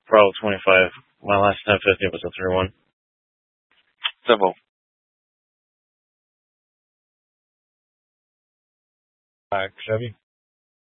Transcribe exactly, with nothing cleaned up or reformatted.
Probably twenty-five. My last ten fifty was a three one. Simple. Uh, Chevy.